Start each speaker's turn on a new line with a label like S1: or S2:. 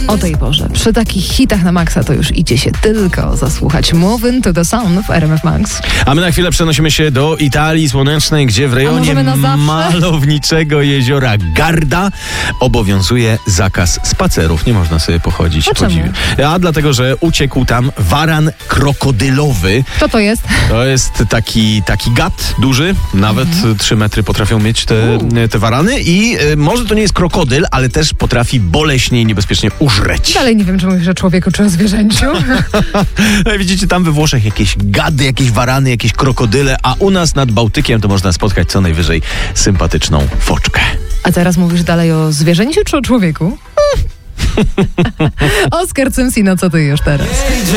S1: O tej porze, przy takich hitach na maksa to już idzie się tylko zasłuchać Moving to the Sound w RMF Max.
S2: A my na chwilę przenosimy się do Italii Słonecznej, gdzie w rejonie malowniczego jeziora Garda obowiązuje zakaz spacerów. Nie można sobie pochodzić. A dlatego, że uciekł tam waran krokodylowy.
S1: Co to jest?
S2: To jest taki gad duży, nawet 3 metry potrafią mieć te warany i może to nie jest krokodyl, ale też potrafi boleśnie i niebezpiecznie użreć.
S1: Dalej nie wiem, czy mówisz o człowieku, czy o zwierzęciu.
S2: Widzicie, tam we Włoszech jakieś gady, jakieś warany, jakieś krokodyle, a u nas nad Bałtykiem to można spotkać co najwyżej sympatyczną foczkę.
S1: A teraz mówisz dalej o zwierzęciu, czy o człowieku? Oskar Cymsino, co ty już teraz?